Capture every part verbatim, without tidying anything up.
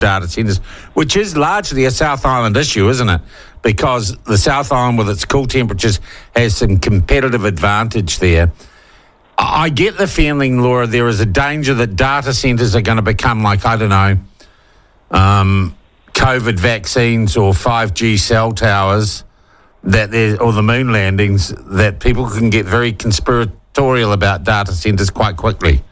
data centres, which is largely a South Island issue, isn't it? Because the South Island, with its cool temperatures, has some competitive advantage there. I get the feeling, Laura, there is a danger that data centres are going to become like, I don't know, um, COVID vaccines or five G cell towers, that there, or the moon landings, that people can get very conspiratorial about data centres quite quickly.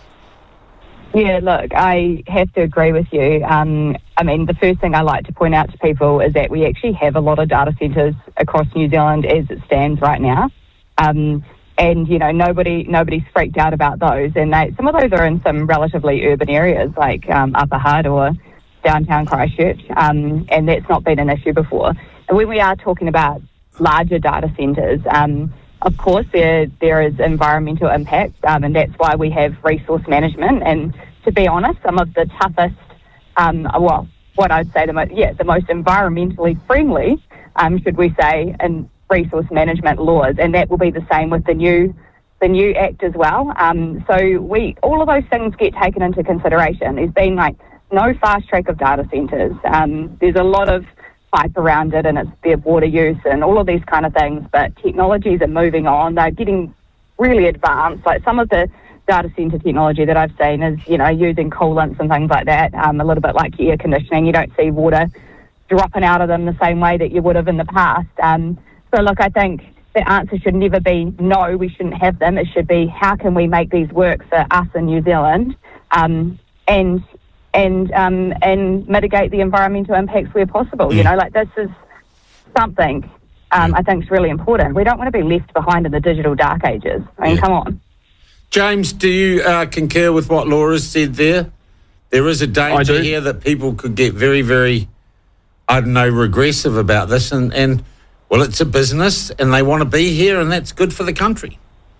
Yeah, look, I have to agree with you. Um, I mean, the first thing I like to point out to people is that we actually have a lot of data centres across New Zealand as it stands right now. Um, and, you know, nobody nobody's freaked out about those. And they, some of those are in some relatively urban areas like um, Upper Hutt or downtown Christchurch, um, and that's not been an issue before. And when we are talking about larger data centres, um, of course, there there is environmental impact, um, and that's why we have resource management. And to be honest, some of the toughest, um, well, what I'd say the most, yeah, the most environmentally friendly, um, should we say, in resource management laws, and that will be the same with the new the new act as well. Um, so we all of those things get taken into consideration. There's been like no fast track of data centres. Um, there's a lot of hype around it, and it's their water use and all of these kind of things, but technologies are moving on. They're getting really advanced. Like some of the data centre technology that I've seen is, you know, using coolants and things like that, um, a little bit like air conditioning. You don't see water dropping out of them the same way that you would have in the past. Um, so look, I think the answer should never be no, we shouldn't have them. It should be, how can we make these work for us in New Zealand, um, and and um, and mitigate the environmental impacts where possible. Mm. You know, like this is something um, I think is really important. We don't want to be left behind in the digital dark ages. I mean, yeah. Come on. James, do you uh, concur with what Laura said there? There is a danger here that people could get very, very, I don't know, regressive about this. And, and, well, it's a business and they want to be here, and that's good for the country.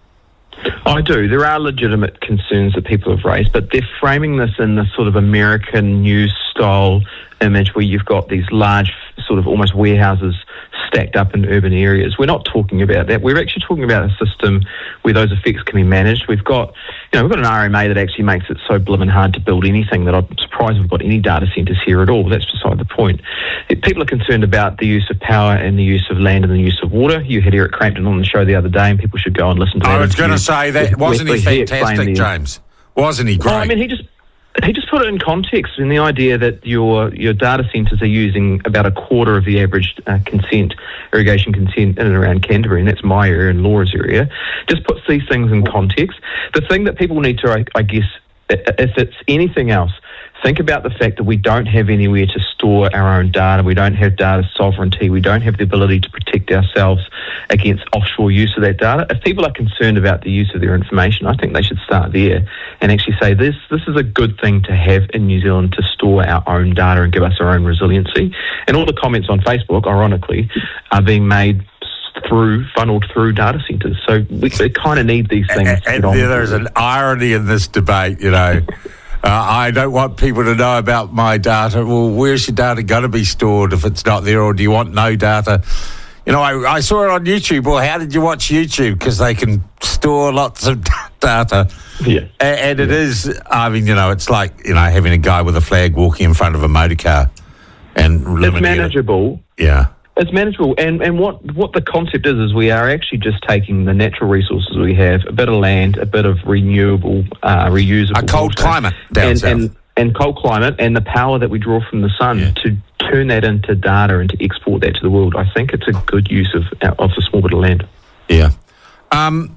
I do. There are legitimate concerns that people have raised, but they're framing this in this sort of American news style image where you've got these large sort of almost warehouses stacked up in urban areas. We're not talking about that. We're actually talking about a system where those effects can be managed. We've got, you know, we've got an R M A that actually makes it so blimmin' hard to build anything that I'm surprised we've got any data centres here at all. That's beside the point. People are concerned about the use of power and the use of land and the use of water. You had Eric Crampton on the show the other day, and people should go and listen to that. I was going to say that. Wasn't he fantastic, he James? Wasn't he great? Well, I mean, he just... He just put it in context in the idea that your your data centres are using about a quarter of the average uh, consent, irrigation consent in and around Canterbury, and that's my area and Laura's area. Just puts these things in context. The thing that people need to, I, I guess, if it's anything else, think about the fact that we don't have anywhere to store our own data. We don't have data sovereignty. We don't have the ability to protect ourselves against offshore use of that data. If people are concerned about the use of their information, I think they should start there and actually say this this is a good thing to have in New Zealand, to store our own data and give us our own resiliency. And all the comments on Facebook, ironically, are being made through, funneled through data centres. So we, we kind of need these things. And, and there's an irony in this debate, you know. Uh, I don't want people to know about my data. Well, where's your data going to be stored if it's not there, or do you want no data? You know, I, I saw it on YouTube. Well, how did you watch YouTube? Because they can store lots of data. Yeah. And, and it yeah. is, I mean, you know, it's like, you know, having a guy with a flag walking in front of a motor car. And it's manageable. It. Yeah. It's manageable, and, and what, what the concept is, is we are actually just taking the natural resources we have, a bit of land, a bit of renewable, uh, reusable... A cold water, climate down and, south. And, and cold climate, and the power that we draw from the sun yeah. to turn that into data and to export that to the world. I think it's a good use of of a small bit of land. Yeah. Um,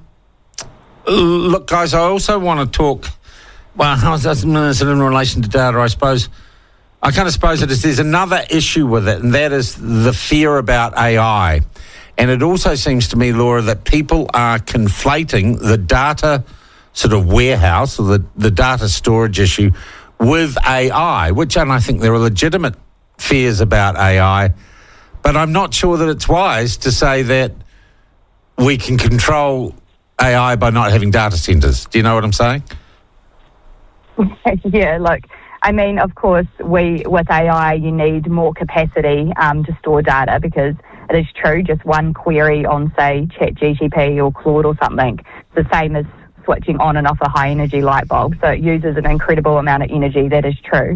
look, guys, I also want to talk... Well, how's that in relation to data, I suppose... I kind of suppose it is, there's another issue with it, and that is the fear about A I. And it also seems to me, Laura, that people are conflating the data sort of warehouse, or the, the data storage issue, with A I, which, and I think there are legitimate fears about A I, but I'm not sure that it's wise to say that we can control A I by not having data centres. Do you know what I'm saying? Yeah, look... I mean, of course, we with A I, you need more capacity um, to store data, because it is true, just one query on, say, ChatGPT or Claude or something, it's the same as switching on and off a high-energy light bulb. So it uses an incredible amount of energy, that is true.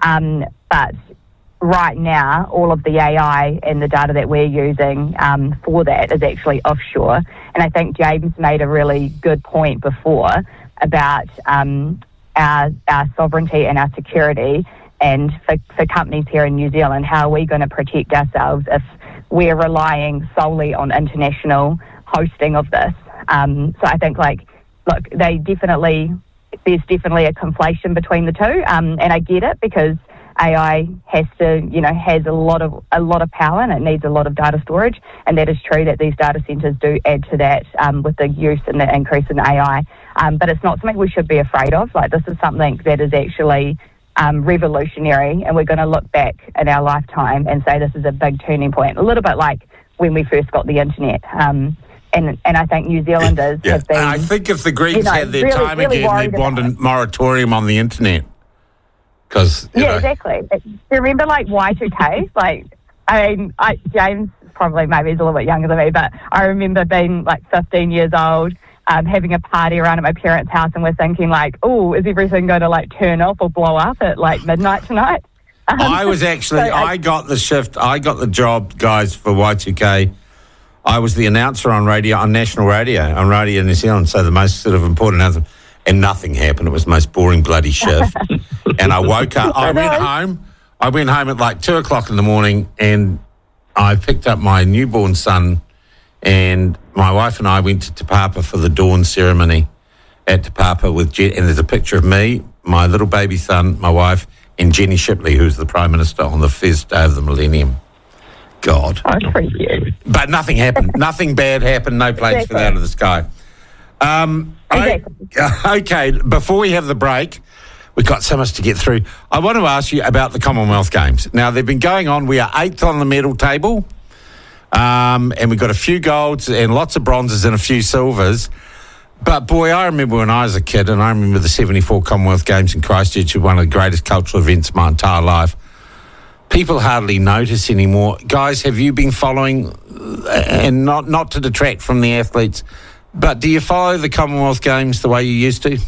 Um, but right now, all of the A I and the data that we're using um, for that is actually offshore. And I think James made a really good point before about um, our, our sovereignty and our security, and for, for companies here in New Zealand, how are we going to protect ourselves if we're relying solely on international hosting of this? Um, so I think, like, look, they definitely, there's definitely a conflation between the two, um, and I get it because A I has to, you know, has a lot of a lot of power and it needs a lot of data storage, and that is true that these data centres do add to that um, with the use and the increase in A I. Um, but it's not something we should be afraid of. Like, this is something that is actually um, revolutionary, and we're going to look back in our lifetime and say this is a big turning point. A little bit like when we first got the internet. Um, and and I think New Zealanders yeah. have been. I think if the Greeks you know, had their really, time really again, they'd want a moratorium on the internet. Cause, yeah, know. exactly. Do you remember, like, Y two K? Like, I mean, I, James probably maybe he's a little bit younger than me, but I remember being, like, fifteen years old, um, having a party around at my parents' house, and we're thinking, like, oh, is everything going to, like, turn off or blow up at, like, midnight tonight? Um, I was actually, so I, I got the shift, I got the job, guys, for Y two K. I was the announcer on radio, on national radio, on Radio New Zealand, so the most sort of important anthem. And nothing happened. It was the most boring bloody shift. And I woke up. I went home. I went home at like two o'clock in the morning, and I picked up my newborn son, and my wife and I went to Te Papa for the dawn ceremony at Te Papa with Jen, and there's a picture of me, my little baby son, my wife, and Jenny Shipley, who's the Prime Minister on the first day of the millennium. God. Oh, it's pretty cute. But nothing happened. Nothing bad happened. No planes Exactly. fell out of the sky. Um, Exactly. I, okay, before we have the break, we've got so much to get through. I want to ask you about the Commonwealth Games. Now, they've been going on. We are eighth on the medal table, um, and we've got a few golds and lots of bronzes and a few silvers. But, boy, I remember when I was a kid, and I remember the seventy-four Commonwealth Games in Christchurch, one of the greatest cultural events of my entire life. People hardly notice anymore. Guys, have you been following, and not, not to detract from the athletes, but do you follow the Commonwealth Games the way you used to?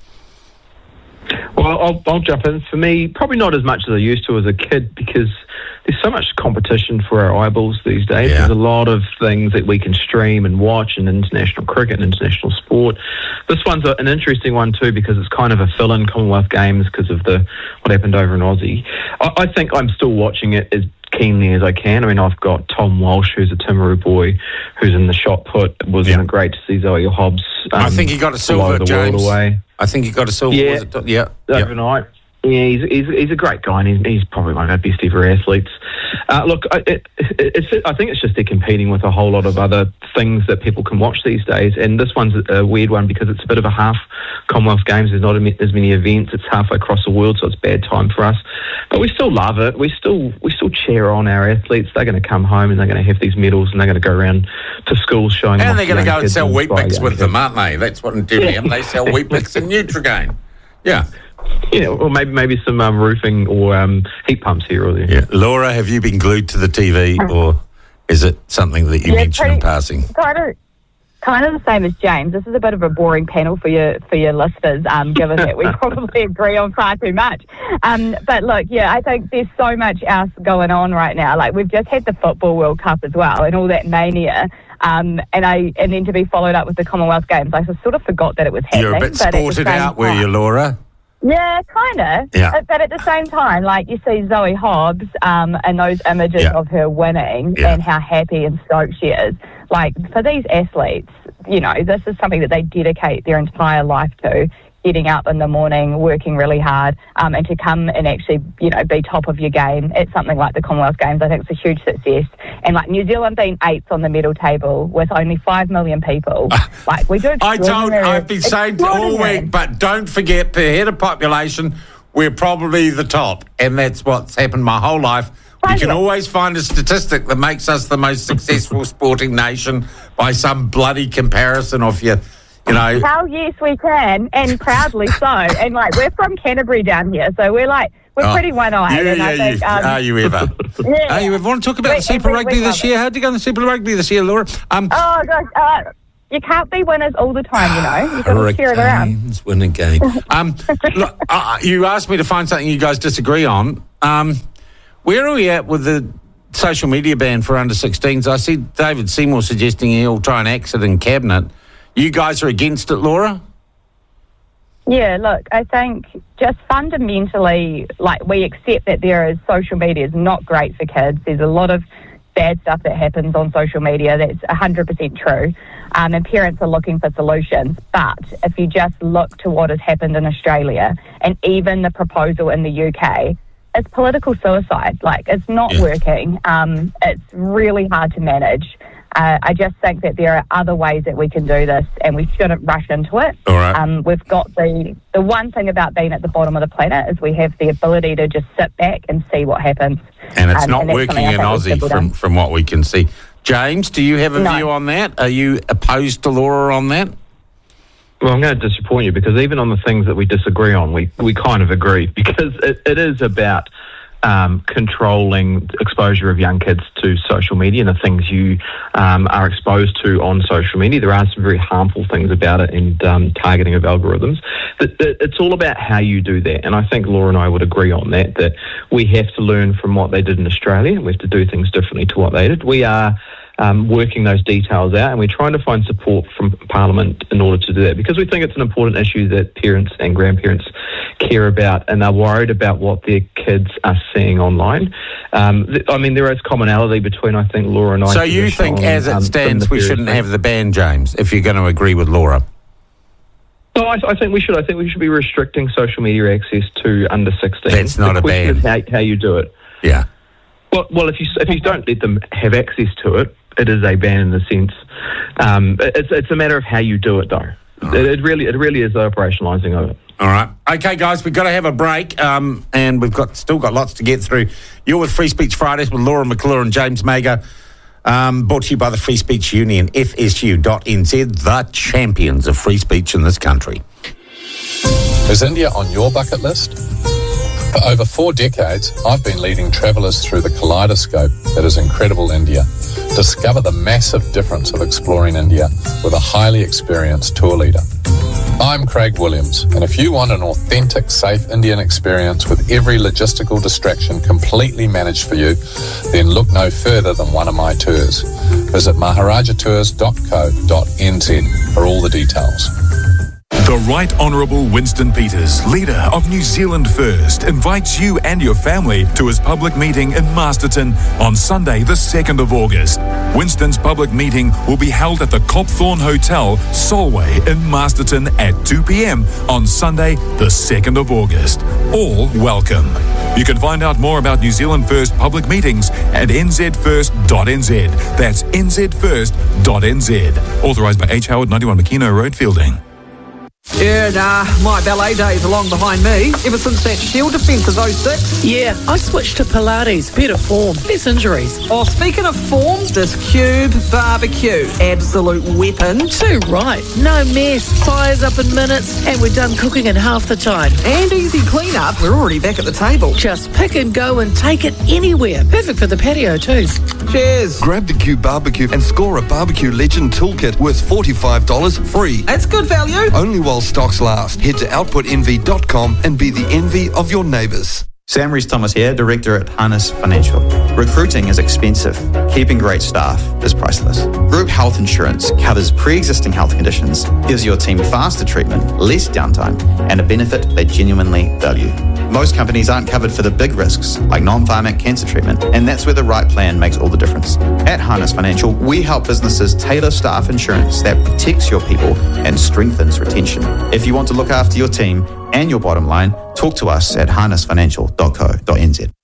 Well, I'll, I'll jump in. For me, probably not as much as I used to as a kid, because there's so much competition for our eyeballs these days. Yeah. There's a lot of things that we can stream and watch in international cricket and international sport. This one's a, an interesting one too, because it's kind of a fill-in Commonwealth Games because of the what happened over in Aussie. I, I think I'm still watching it as keenly as I can. I mean, I've got Tom Walsh, who's a Timaru boy, who's in the shot put. It wasn't Yeah. it great to see Zoe Hobbs. Um, I think he got a blow silver, the James. world away. I think he got a silver. Yeah. Was it? Yeah. yeah. Overnight. Yeah, he's, he's he's a great guy, and he's, he's probably one of our best ever athletes. Uh, look, I, it, it's I think it's just they're competing with a whole lot of other things that people can watch these days, and this one's a weird one because it's a bit of a half Commonwealth Games. There's not as many events. It's halfway across the world, so it's bad time for us. But we still love it. We still we still cheer on our athletes. They're going to come home and they're going to have these medals, and they're going to go around to schools showing them. And off they're to going to young go and kids sell wheat inspire bix young with kids. them, aren't they? That's what in D M. They sell wheat bix and Nutrigain. Yeah. Yeah, or maybe maybe some um, roofing or um, heat pumps here or there. Yeah. Laura, have you been glued to the T V, or is it something that you Yeah, mentioned in pretty- passing? Kind of, kind of the same as James. This is a bit of a boring panel for your for your listeners, um, given that we probably agree on far too much. Um, but look, yeah, I think there's so much else going on right now. Like, we've just had the Football World Cup as well, and all that mania. Um, and I and then to be followed up with the Commonwealth Games, I sort of forgot that it was happening. You're a bit but at the sported same out, were time- you, Laura? Yeah, kind of. Yeah. But at the same time, like, you see Zoe Hobbs um, and those images Yeah. of her winning Yeah. and how happy and stoked she is. Like, for these athletes, you know, this is something that they dedicate their entire life to, getting up in the morning, working really hard, um, and to come and actually, you know, be top of your game at something like the Commonwealth Games. I think it's a huge success. And, like, New Zealand being eighth on the medal table with only five million people, like, we do I told, extraordinary- I've been saying all extraordinary. week, but don't forget, per head of population, we're probably the top. And that's what's happened my whole life. You can always find a statistic that makes us the most successful sporting nation by some bloody comparison of your, you know. Hell yes, we can, and proudly so. And, like, we're from Canterbury down here, so we're like, we're Oh, pretty one-eyed. Yeah, and yeah, I think, you, um, are you ever? yeah. Are you ever? Want to talk about We- the Super we- Rugby we this love year? it. How'd you go in the Super Rugby this year, Laura? Um, Oh, gosh. Uh, you can't be winners all the time, you know. You've got to share it around. Hurricanes win again. Um, look, uh, you asked me to find something you guys disagree on. Um, where are we at with the social media ban for under sixteens? I see David Seymour suggesting he'll try and axe it in cabinet. You guys are against it, Laura? Yeah, look, I think just fundamentally, like, we accept that there is social media is not great for kids. There's a lot of bad stuff that happens on social media. That's one hundred percent true. Um, and parents are looking for solutions. But if you just look to what has happened in Australia and even the proposal in the U K, it's political suicide. Like, it's not yeah. working. Um, it's really hard to manage. Uh, I just think that there are other ways that we can do this, and we shouldn't rush into it. All right. Um, we've got the the one thing about being at the bottom of the planet is we have the ability to just sit back and see what happens. And it's um, not and working in Aussie from, from what we can see. James, do you have a no. view on that? Are you opposed to Laura on that? Well, I'm going to disappoint you, because even on the things that we disagree on, we, we kind of agree, because it, it is about um, controlling exposure of young kids to social media and the things you um, are exposed to on social media. There are some very harmful things about it, and um, targeting of algorithms. But it's all about how you do that, and I think Laura and I would agree on that, that we have to learn from what they did in Australia, and we have to do things differently to what they did. We are Um, working those details out, and we're trying to find support from Parliament in order to do that, because we think it's an important issue that parents and grandparents care about, and are worried about what their kids are seeing online. Um, th- I mean, there is commonality between, I think, Laura and I. So you think, on, as it um, stands, we shouldn't have the ban, James, if you're going to agree with Laura? No, I, I think we should. I think we should be restricting social media access to under sixteen. That's not the a question ban. Is how, how you do it. Yeah. Well, well, if you if you don't let them have access to it, it is a ban in the sense. Um, it's it's a matter of how you do it, though. Right. It, it really it really is the operationalising of it. All right, okay, guys, we've got to have a break, um, and we've got still got lots to get through. You're with Free Speech Fridays with Laura McClure and James Mager. Um, brought to you by the Free Speech Union, F S U dot N Z, the champions of free speech in this country. Is India on your bucket list? For over four decades, I've been leading travellers through the kaleidoscope that is incredible India. Discover the massive difference of exploring India with a highly experienced tour leader. I'm Craig Williams, and if you want an authentic, safe Indian experience with every logistical distraction completely managed for you, then look no further than one of my tours. Visit maharaja tours dot co dot n z for all the details. The Right Honourable Winston Peters, leader of New Zealand First, invites you and your family to his public meeting in Masterton on Sunday the second of August. Winston's public meeting will be held at the Copthorne Hotel, Solway in Masterton at two p.m. on Sunday the second of August. All welcome. You can find out more about New Zealand First public meetings at n z first dot n z. That's n z first dot n z. Authorised by H. Howard, ninety-one McKenna Road, Fielding. Yeah, nah, my ballet days are long behind me. Ever since that Shield defence of oh six. Yeah, I switched to Pilates. Better form, less injuries. Oh, speaking of form, this Cube barbecue. Absolute weapon. Too right. No mess. Fires up in minutes, and we're done cooking in half the time. And easy clean-up. We're already back at the table. Just pick and go and take it anywhere. Perfect for the patio too. Cheers. Grab the Cube barbecue and score a Barbecue Legend toolkit worth forty-five dollars free. That's good value. Only while stocks last. Head to output envy dot com and be the envy of your neighbours. Sam Rees-Thomas here, Director at Harness Financial. Recruiting is expensive. Keeping great staff is priceless. Group health insurance covers pre-existing health conditions, gives your team faster treatment, less downtime, and a benefit they genuinely value. Most companies aren't covered for the big risks, like non-pharmac cancer treatment, and that's where the right plan makes all the difference. At Harness Financial, we help businesses tailor staff insurance that protects your people and strengthens retention. If you want to look after your team and your bottom line, talk to us at harness financial dot co dot n z.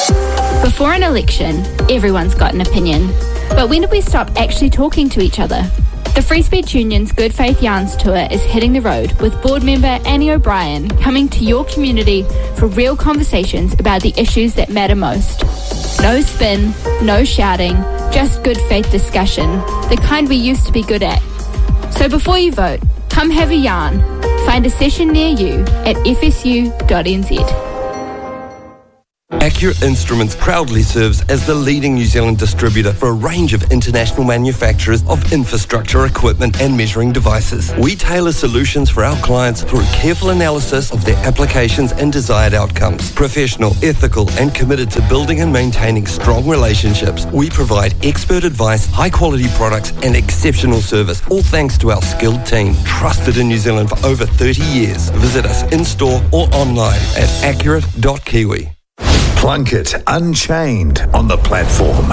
Before an election, everyone's got an opinion. But when did we stop actually talking to each other? The Free Speech Union's Good Faith Yarns Tour is hitting the road with board member Annie O'Brien coming to your community for real conversations about the issues that matter most. No spin, no shouting, just good faith discussion, the kind we used to be good at. So before you vote, come have a yarn. Find a session near you at f s u dot n z. Accurate Instruments proudly serves as the leading New Zealand distributor for a range of international manufacturers of infrastructure equipment and measuring devices. We tailor solutions for our clients through careful analysis of their applications and desired outcomes. Professional, ethical, and committed to building and maintaining strong relationships, we provide expert advice, high-quality products, and exceptional service, all thanks to our skilled team, trusted in New Zealand for over thirty years. Visit us in-store or online at accurate dot kiwi. Plunkett Unchained on the platform.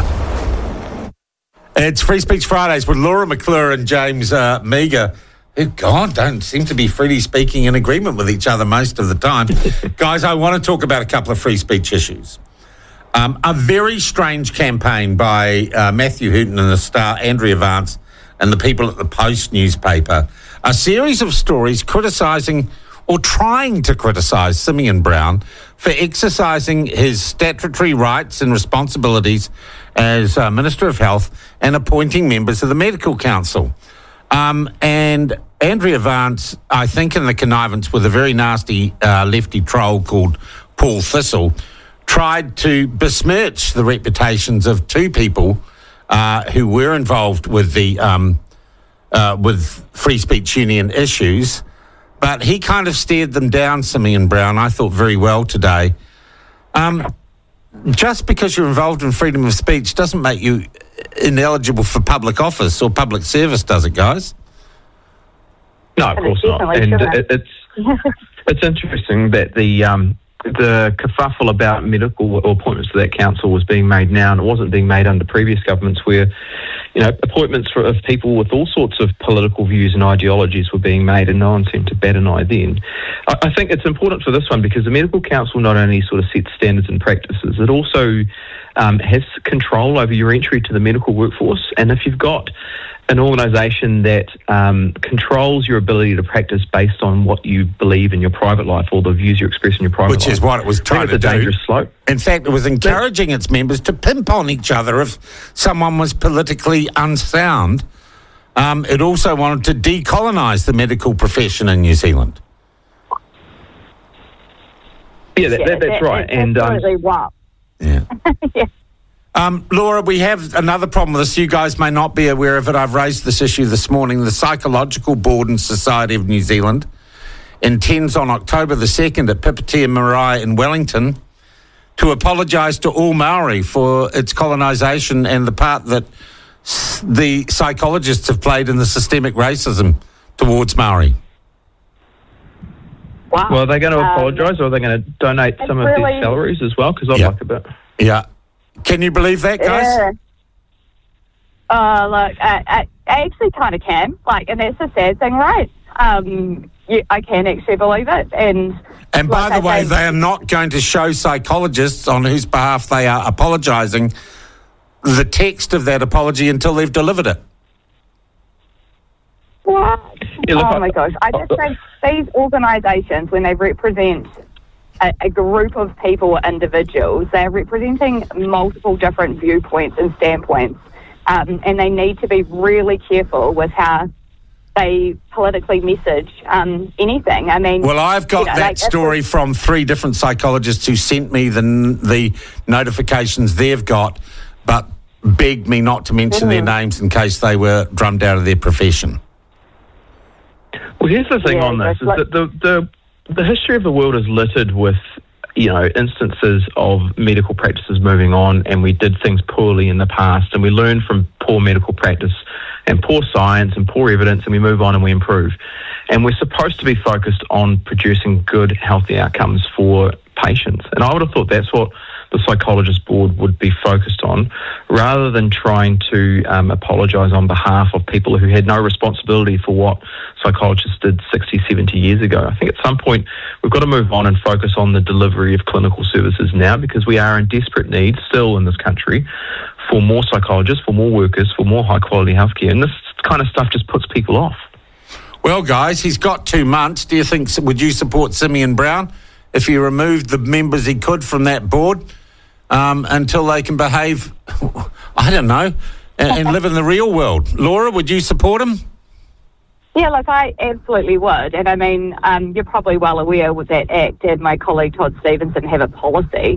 It's Free Speech Fridays with Laura McClure and James uh, Meagher, who, God, don't seem to be freely speaking in agreement with each other most of the time. Guys, I want to talk about a couple of free speech issues. Um, a very strange campaign by uh, Matthew Hooton and the Star, Andrea Vance, and the people at the Post newspaper. A series of stories criticising or trying to criticise Simeon Brown for exercising his statutory rights and responsibilities as uh, Minister of Health and appointing members of the Medical Council. Um, and Andrea Vance, I think in the connivance with a very nasty uh, lefty troll called Paul Thistle, tried to besmirch the reputations of two people uh, who were involved with the um, uh, with Free Speech Union issues. But he kind of stared them down, Simeon Brown, I thought very well today. Um, just because you're involved in freedom of speech doesn't make you ineligible for public office or public service, does it, guys? No, of course not. And it, it's it's interesting that the um, the kerfuffle about medical appointments to that council was being made now, and it wasn't being made under previous governments where, you know, appointments for, of people with all sorts of political views and ideologies were being made, and no one seemed to bat an eye then. I, I think it's important for this one because the Medical Council not only sort of sets standards and practices, it also um, has control over your entry to the medical workforce. And if you've got an organisation that um, controls your ability to practice based on what you believe in your private life or the views you express in your private Which life. Which is what it was trying to it's a do. dangerous slope. In fact, it was encouraging its members to pimp on each other if someone was politically unsound. Um, it also wanted to decolonise the medical profession in New Zealand. Yeah, that, yeah that, that's that, right. That's and absolutely um, wow. Yeah. yeah. Um, Laura, we have another problem with this. You guys may not be aware of it. I've raised this issue this morning. The Psychological Board and Society of New Zealand intends on October the second at Pipitea Marae in Wellington to apologise to all Maori for its colonisation and the part that s- the psychologists have played in the systemic racism towards Maori. Wow. Well, are they going to Um, apologise or are they going to donate some of really- their salaries as well? Because I'd Yeah. like a bit. Yeah. Can you believe that, guys? Yeah. Uh, look, I, I, I actually kind of can. Like, and that's the sad thing, right? Um, yeah, I can actually believe it. And And by like the I way, say- they are not going to show psychologists on whose behalf they are apologising the text of that apology until they've delivered it. What? Yeah, look, oh I- my gosh! I just think these organisations, when they represent a, a group of people or individuals, they're representing multiple different viewpoints and standpoints, um, and they need to be really careful with how they politically message um, anything. I mean, Well, I've got you know, that like, story from three different psychologists who sent me the the notifications they've got, but begged me not to mention their names in case they were drummed out of their profession. Well, here's the thing Yeah, on this, that's is like- that the, the the history of the world is littered with, you know, instances of medical practices moving on, and we did things poorly in the past, and we learn from poor medical practice and poor science and poor evidence, and we move on and we improve. And we're supposed to be focused on producing good, healthy outcomes for patients. And I would have thought that's what the Psychologist Board would be focused on, rather than trying to um, apologise on behalf of people who had no responsibility for what psychologists did sixty, seventy years ago. I think at some point we've got to move on and focus on the delivery of clinical services now, because we are in desperate need still in this country for more psychologists, for more workers, for more high-quality healthcare. And this kind of stuff just puts people off. Well, guys, he's got two months. Do you think, would you support Simeon Brown if he removed the members he could from that board um, until they can behave, I don't know, and, and live in the real world? Laura, would you support him? Yeah, look, I absolutely would. And I mean, um, you're probably well aware with that Act and my colleague Todd Stevenson have a policy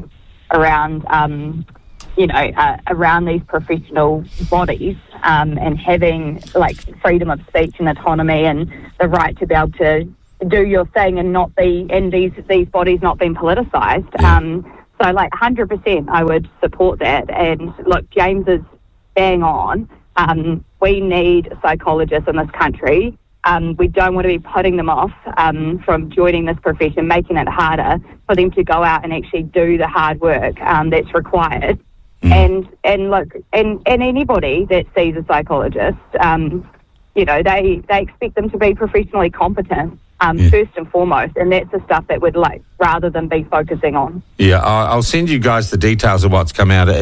around, um, you know, uh, around these professional bodies um, and having like freedom of speech and autonomy and the right to be able to do your thing and not be, and these these bodies not being politicised. Yeah. Um, so, like, one hundred percent I would support that. And look, James is bang on. Um, we need psychologists in this country. Um, we don't want to be putting them off um, from joining this profession, making it harder for them to go out and actually do the hard work um, that's required. Mm. And and look, and, and anybody that sees a psychologist, um, you know, they, they expect them to be professionally competent um, yeah. first and foremost, and that's the stuff that we'd like rather than be focusing on. Yeah, I'll send you guys the details of what's come out. It,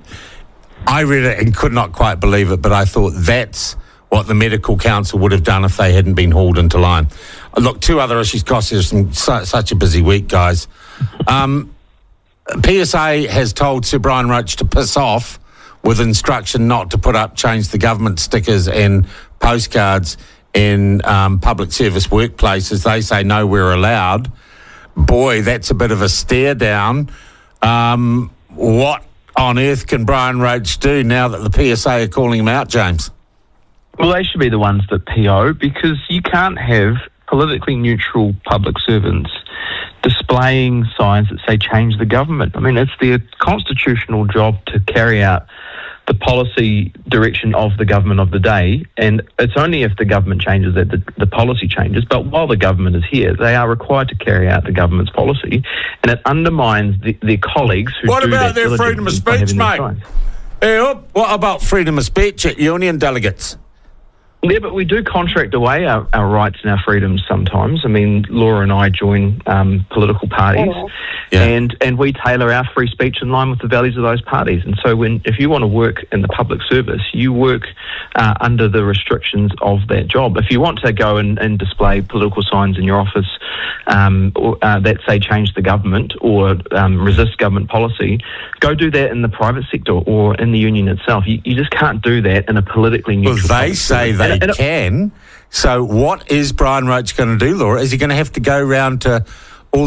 I read it and could not quite believe it, but I thought that's what the Medical Council would have done if they hadn't been hauled into line. Look, two other issues, Goss, there's some, su- such a busy week, guys. Um, P S A has told Sir Brian Roche to piss off with instruction not to put up change the government stickers and postcards in um, public service workplaces. They say no, we're allowed. Boy, that's a bit of a stare down. Um, what on earth can Brian Roche do now that the P S A are calling him out, James? Well, they should be the ones that P O, because you can't have politically neutral public servants displaying signs that say change the government. I mean, it's their constitutional job to carry out the policy direction of the government of the day, and it's only if the government changes that the, the policy changes. But while the government is here, they are required to carry out the government's policy, and it undermines the, their colleagues who what do about that their freedom of speech, mate? Hey, what about freedom of speech at union delegates? Yeah, but we do contract away our, our rights and our freedoms sometimes. I mean, Laura and I join um, political parties, yeah. and, and we tailor our free speech in line with the values of those parties. And so when if you want to work in the public service, you work uh, under the restrictions of that job. If you want to go and, and display political signs in your office um, or, uh, that say change the government or um, resist government policy, go do that in the private sector or in the union itself. You, you just can't do that in a politically neutral Well, they say service. they They can. So what is Brian Roche going to do, Laura? Is he going to have to go round to